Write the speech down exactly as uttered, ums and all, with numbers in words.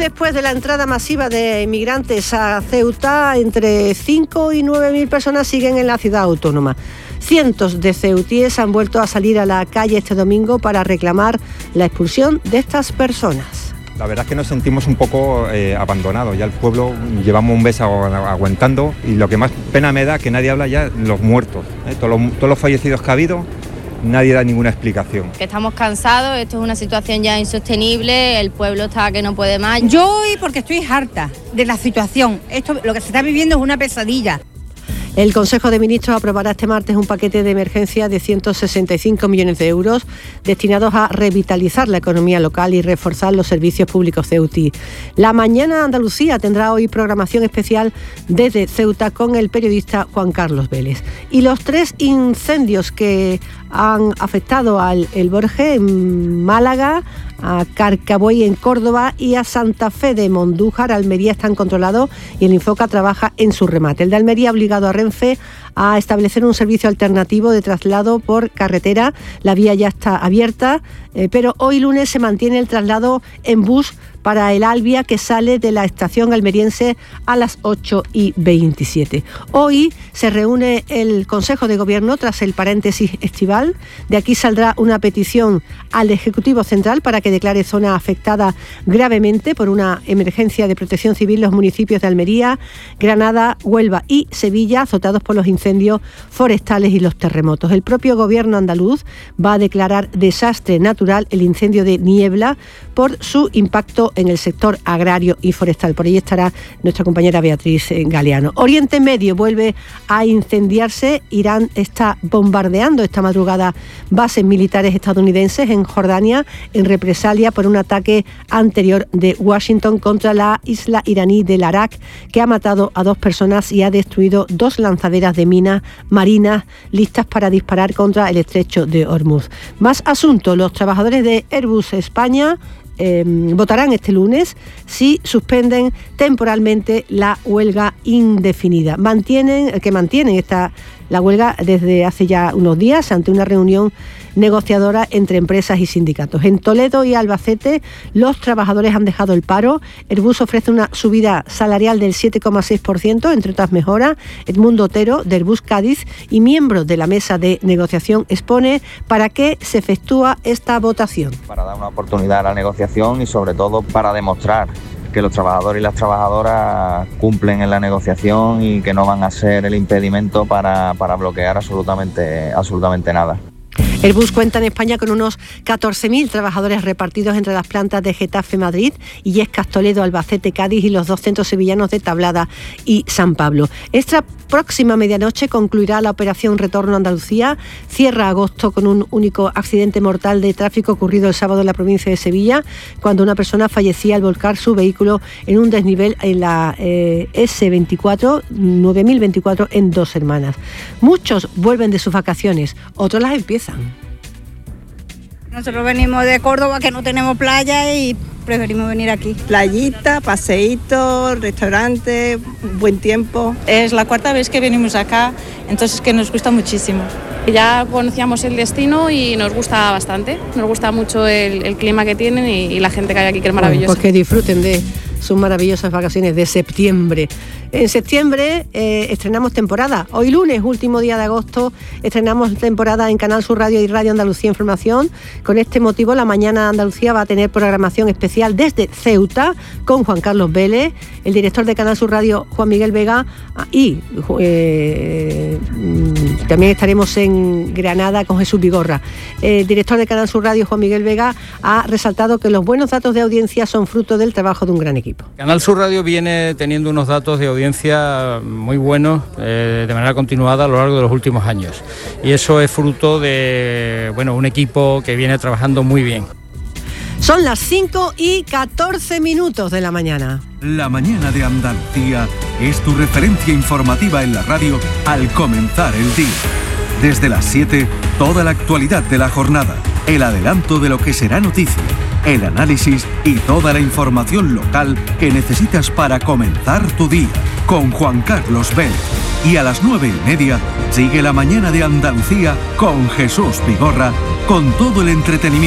después de la entrada masiva de inmigrantes a Ceuta, entre cinco y nueve mil personas siguen en la ciudad autónoma. Cientos de ceutíes han vuelto a salir a la calle este domingo para reclamar la expulsión de estas personas. La verdad es que nos sentimos un poco eh, abandonados. Ya el pueblo llevamos un mes aguantando y lo que más pena me da es que nadie habla ya de los muertos. ¿eh? Todos, los, todos los fallecidos que ha habido, nadie da ninguna explicación. Que estamos cansados, esto es una situación ya insostenible, el pueblo está que no puede más. Yo hoy porque estoy harta de la situación, esto lo que se está viviendo es una pesadilla. El Consejo de Ministros aprobará este martes un paquete de emergencia de ciento sesenta y cinco millones de euros destinados a revitalizar la economía local y reforzar los servicios públicos ceutíes. La Mañana Andalucía tendrá hoy programación especial desde Ceuta con el periodista Juan Carlos Vélez. Y los tres incendios que han afectado al El Borje en Málaga, a Carcabuey en Córdoba y a Santa Fe de Mondújar, Almería, están controlados y el Infoca trabaja en su remate. El de Almería ha obligado a Renfe a establecer un servicio alternativo de traslado por carretera. La vía ya está abierta, eh, pero hoy lunes se mantiene el traslado en bus para el Albia, que sale de la estación almeriense a las ocho y veintisiete. Hoy se reúne el Consejo de Gobierno tras el paréntesis estival. De aquí saldrá una petición al Ejecutivo Central para que declare zona afectada gravemente por una emergencia de protección civil los municipios de Almería, Granada, Huelva y Sevilla, azotados por los incendios forestales y los terremotos. El propio Gobierno andaluz va a declarar desastre natural el incendio de Niebla por su impacto en el sector agrario y forestal. Por ahí estará nuestra compañera Beatriz Galeano. Oriente Medio vuelve a incendiarse. Irán está bombardeando esta madrugada bases militares estadounidenses en Jordania en represalia por un ataque anterior de Washington contra la isla iraní del Arak, que ha matado a dos personas y ha destruido dos lanzaderas de minas marinas listas para disparar contra el estrecho de Hormuz. Más asuntos. Los trabajadores de Airbus España Eh, votarán este lunes si suspenden temporalmente la huelga indefinida. Mantienen, que mantienen esta la huelga desde hace ya unos días ante una reunión negociadora entre empresas y sindicatos. En Toledo y Albacete los trabajadores han dejado el paro. Airbus ofrece una subida salarial del siete coma seis por ciento, entre otras mejoras. Edmundo Otero, de Airbus Cádiz y miembro de la mesa de negociación, expone para qué se efectúa esta votación. Para dar una oportunidad a la negociación y sobre todo para demostrar que los trabajadores y las trabajadoras cumplen en la negociación y que no van a ser el impedimento para, para bloquear absolutamente, absolutamente nada. Airbus cuenta en España con unos catorce mil trabajadores repartidos entre las plantas de Getafe, Madrid, Illescas, Toledo, Albacete, Cádiz y los dos centros sevillanos de Tablada y San Pablo. Esta próxima medianoche concluirá la operación Retorno a Andalucía. Cierra agosto con un único accidente mortal de tráfico ocurrido el sábado en la provincia de Sevilla, cuando una persona fallecía al volcar su vehículo en un desnivel en la eh, ese veinticuatro, nueve mil veinticuatro en Dos Hermanas. Muchos vuelven de sus vacaciones, otros las empiezan. Nosotros venimos de Córdoba, que no tenemos playa, y preferimos venir aquí. Playita, paseíto, restaurante, buen tiempo. Es la cuarta vez que venimos acá, entonces que nos gusta muchísimo. Ya conocíamos el destino y nos gusta bastante. Nos gusta mucho el, el clima que tienen y, y la gente que hay aquí, que es maravillosa. Bueno, pues que disfruten de sus maravillosas vacaciones de septiembre. En septiembre eh, estrenamos temporada. Hoy lunes, último día de agosto, estrenamos temporada en Canal Sur Radio y Radio Andalucía Información. Con este motivo, la Mañana Andalucía va a tener programación especial desde Ceuta con Juan Carlos Vélez, el director de Canal Sur Radio, Juan Miguel Vega, y eh, también estaremos en Granada con Jesús Vigorra. El director de Canal Sur Radio, Juan Miguel Vega, ha resaltado que los buenos datos de audiencia son fruto del trabajo de un gran equipo. Canal Sur Radio viene teniendo unos datos de audiencia muy buenos eh, de manera continuada a lo largo de los últimos años, y eso es fruto de bueno, un equipo que viene trabajando muy bien. Son las cinco y catorce minutos de la mañana. La Mañana de Andalucía es tu referencia informativa en la radio al comenzar el día. Desde las siete, toda la actualidad de la jornada, el adelanto de lo que será noticia, el análisis y toda la información local que necesitas para comenzar tu día, con Juan Carlos Vélez. Y a las nueve y media, sigue La Mañana de Andalucía con Jesús Vigorra, con todo el entretenimiento